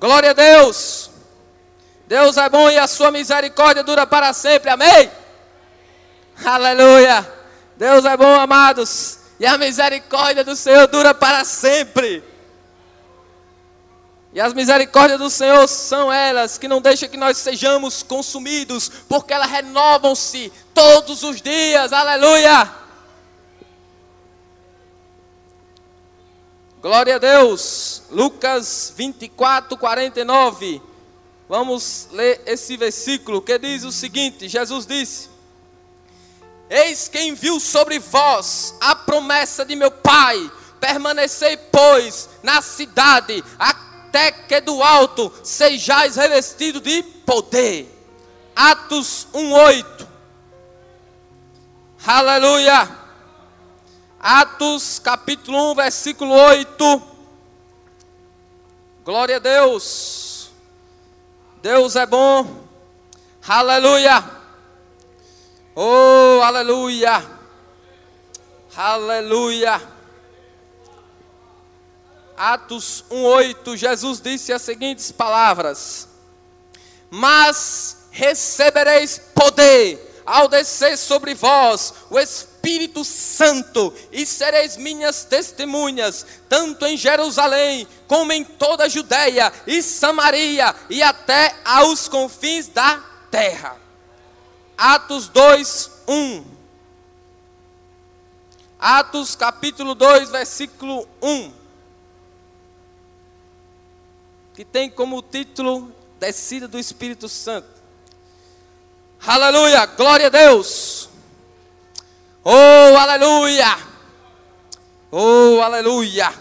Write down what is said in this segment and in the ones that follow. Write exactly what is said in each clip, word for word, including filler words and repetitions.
Glória a Deus. Deus é bom e a sua misericórdia dura para sempre. Amém? Aleluia. Deus é bom, amados, e a misericórdia do Senhor dura para sempre. E as misericórdias do Senhor são elas que não deixam que nós sejamos consumidos, porque elas renovam-se todos os dias. Aleluia. Glória a Deus. Lucas vinte e quatro, quarenta e nove. Vamos ler esse versículo que diz o seguinte: Jesus disse: eis que enviou sobre vós a promessa de meu Pai, permanecei, pois, na cidade, até que do alto sejais revestidos de poder. Atos um, oito. Aleluia. Atos capítulo um, versículo oito. Glória a Deus. Deus é bom. Aleluia. Oh, aleluia. Aleluia. Atos um, oito. Jesus disse as seguintes palavras: mas recebereis poder ao descer sobre vós o Espírito Santo, e sereis minhas testemunhas, tanto em Jerusalém, como em toda a Judeia e Samaria, e até aos confins da terra. Atos dois, um. Atos capítulo dois, versículo um. Que tem como título Descida do Espírito Santo. Aleluia, glória a Deus. Oh, aleluia. Oh, aleluia.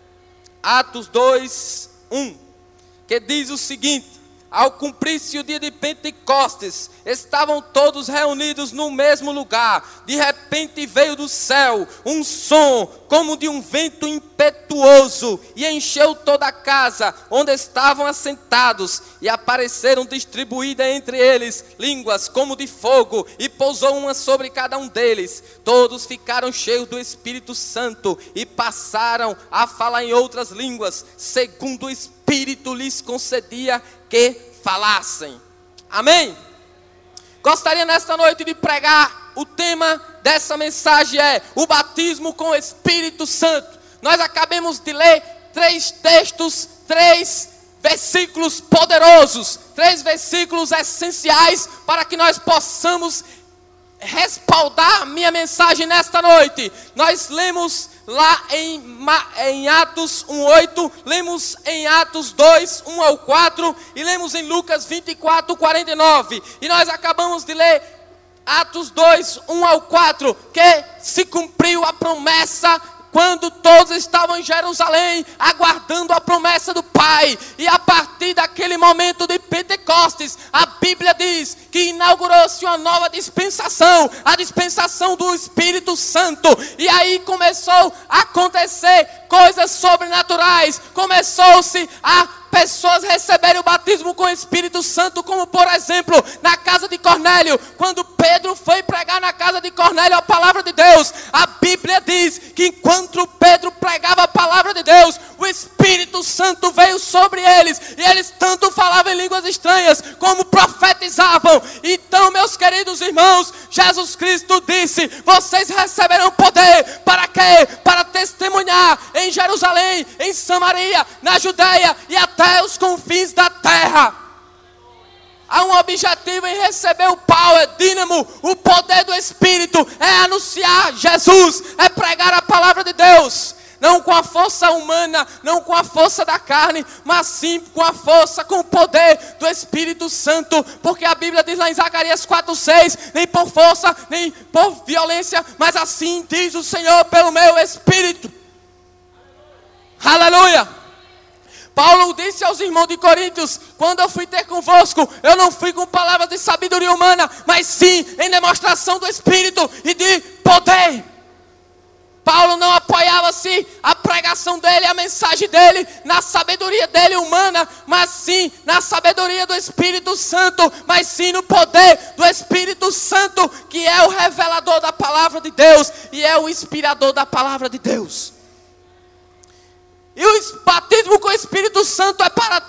Atos dois, um. Que diz o seguinte: ao cumprir-se o dia de Pentecostes, estavam todos reunidos no mesmo lugar. De repente veio do céu um som como de um vento impetuoso, e encheu toda a casa onde estavam assentados. E apareceram distribuídas entre eles línguas como de fogo, e pousou uma sobre cada um deles. Todos ficaram cheios do Espírito Santo e passaram a falar em outras línguas, segundo o Espírito lhes concedia que falassem. Amém? Gostaria nesta noite de pregar. O tema dessa mensagem é o batismo com o Espírito Santo. Nós acabamos de ler três textos, três versículos poderosos, três versículos essenciais para que nós possamos respaldar minha mensagem nesta noite. Nós lemos lá em, em Atos um, oito, lemos em Atos dois, um ao quatro, e lemos em Lucas vinte e quatro, quarenta e nove. E nós acabamos de ler Atos dois, um ao quatro, que se cumpriu a promessa quando todos estavam em Jerusalém, aguardando a promessa do Pai. E a partir daquele momento de Pentecostes, a Bíblia diz que inaugurou-se uma nova dispensação, a dispensação do Espírito Santo. E aí começou a acontecer coisas sobrenaturais, começou-se a pessoas receberem o batismo com o Espírito Santo, como por exemplo, na casa de Cornélio. Quando Pedro foi pregar na casa de Cornélio a palavra de Deus, a Bíblia diz que enquanto Pedro pregava a palavra de Deus, o Espírito Santo veio sobre eles, e eles tanto falavam em línguas estranhas, como profetizavam. Então, meus queridos irmãos, Jesus Cristo disse: vocês receberão poder, para quê? Para testemunhar em Jerusalém, em Samaria, na Judeia e até até os confins da terra. Há um objetivo em receber o power, dínamo, o poder do Espírito, é anunciar Jesus, é pregar a palavra de Deus, não com a força humana, não com a força da carne, mas sim com a força, com o poder do Espírito Santo, porque a Bíblia diz lá em Zacarias quatro, seis, nem por força, nem por violência, mas assim diz o Senhor, pelo meu Espírito. Aleluia. Paulo disse aos irmãos de Coríntios: quando eu fui ter convosco, eu não fui com palavras de sabedoria humana, mas sim em demonstração do Espírito e de poder. Paulo não apoiava-se a pregação dele, a mensagem dele, na sabedoria dele humana, mas sim na sabedoria do Espírito Santo, mas sim no poder do Espírito Santo, que é o revelador da palavra de Deus e é o inspirador da palavra de Deus. E o batismo com o Espírito Santo é para